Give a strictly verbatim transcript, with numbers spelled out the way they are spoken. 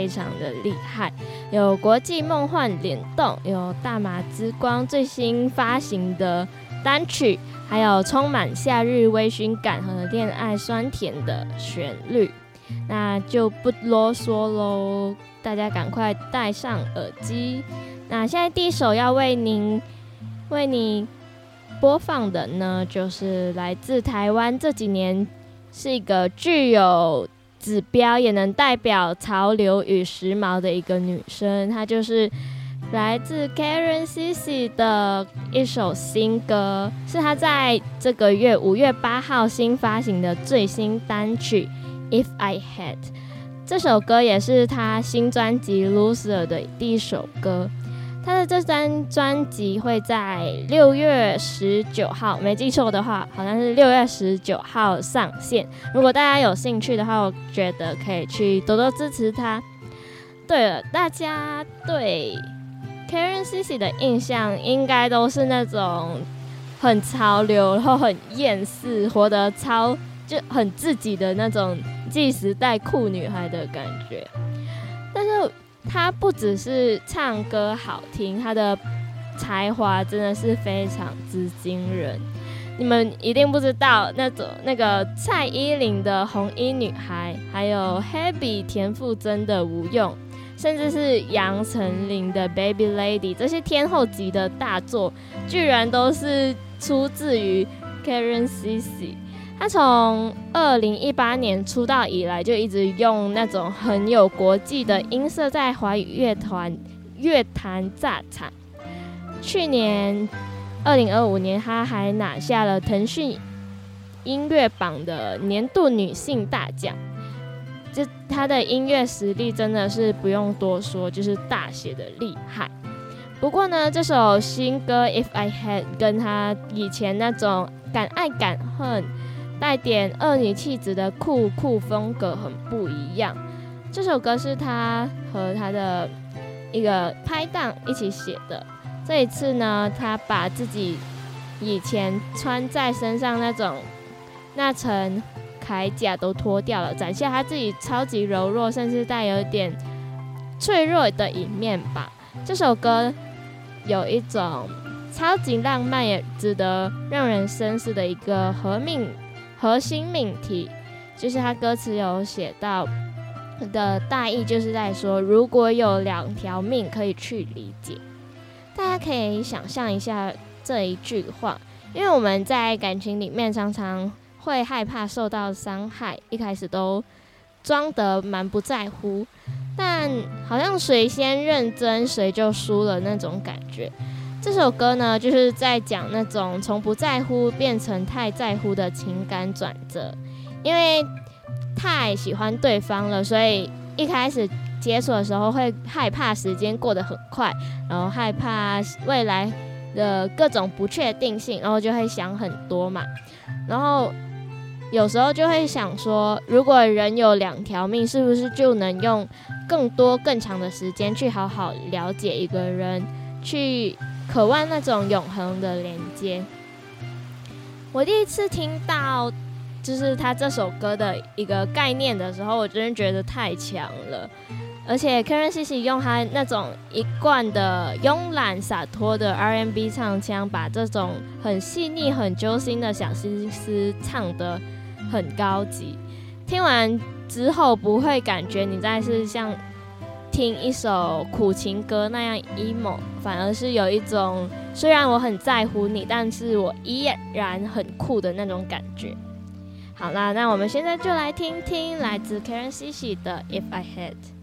非常的厉害，有国际梦幻联动，有大马之光最新发行的单曲，还有充满夏日微醺感和恋爱酸甜的旋律。那就不啰嗦喽，大家赶快戴上耳机。那现在第一首要为您为你播放的呢，就是来自台湾这几年是一个具有指标也能代表潮流与时髦的一个女生，她就是来自 Karen Cici 的一首新歌，是她在这个月五月八号新发行的最新单曲 If I Had。 这首歌也是她新专辑 Loser 的第一首歌。她的这张专辑会在六月十九号，没记错的话好像是六月十九号上线，如果大家有兴趣的话，我觉得可以去多多支持她。对了，大家对 Karen Cici 的印象应该都是那种很潮流，然后很厌世，活得超就很自己的那种 G 时代酷女孩的感觉。但是她不只是唱歌好听，她的才华真的是非常之惊人。你们一定不知道那种那个蔡依林的红衣女孩，还有 Hebe 田馥甄的无用，甚至是杨丞琳的 Baby Lady， 这些天后级的大作居然都是出自于 Karen Cici。她从二零一八年出道以来，就一直用那种很有国际的音色在华语乐团乐坛炸场。去年二零二五年，她还拿下了腾讯音乐榜的年度女性大奖。这她的音乐实力真的是不用多说，就是大写的厉害。不过呢，这首新歌 If I Had 跟她以前那种敢爱敢恨带点恶女气质的酷酷风格很不一样。这首歌是他和他的一个拍档一起写的。这一次呢，他把自己以前穿在身上那种那层铠甲都脱掉了，展现他自己超级柔弱，甚至带有点脆弱的一面吧。这首歌有一种超级浪漫，也值得让人深思的一个核命核心命题，就是他歌词有写到的大意，就是在说，如果有两条命可以去理解。大家可以想象一下这一句话，因为我们在感情里面常常会害怕受到伤害，一开始都装得蛮不在乎，但好像谁先认真谁就输了那种感觉。这首歌呢，就是在讲那种从不在乎变成太在乎的情感转折。因为太喜欢对方了，所以一开始接触的时候会害怕时间过得很快，然后害怕未来的各种不确定性，然后就会想很多嘛。然后有时候就会想说，如果人有两条命，是不是就能用更多更长的时间去好好了解一个人，去渴望那种永恒的连接。我第一次听到就是他这首歌的一个概念的时候，我真的觉得太强了。而且 Karen Cici 用他那种一贯的慵懒洒脱的 R and B 唱腔，把这种很细腻很揪心的小心思唱得很高级。听完之后不会感觉你再是像听一首苦情歌那样 emo， 反而是有一种虽然我很在乎你，但是我依然很酷的那种感觉。好啦，那我们现在就来听听来自 Karen Cici 的 If I Had。